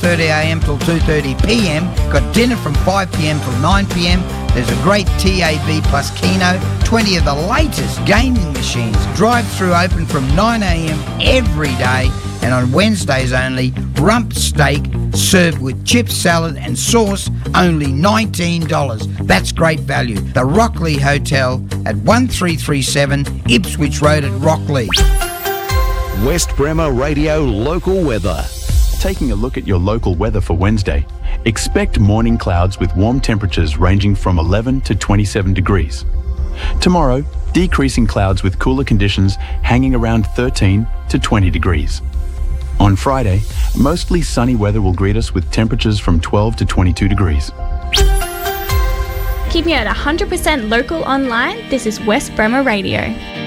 7:30am till 2:30pm. Got dinner from 5pm till 9pm. There's a great TAB plus Keno, 20 of the latest gaming machines. Drive-through open from 9am every day, and on Wednesdays only, rump steak served with chips, salad and sauce, only $19. That's great value. The Rockley Hotel at 1337 Ipswich Road at Rockley. West Bremer Radio Local Weather. Taking a look at your local weather for Wednesday, expect morning clouds with warm temperatures ranging from 11 to 27 degrees. Tomorrow, decreasing clouds with cooler conditions hanging around 13 to 20 degrees. On Friday, mostly sunny weather will greet us with temperatures from 12 to 22 degrees. Keeping it 100% local online, this is West Bremer Radio.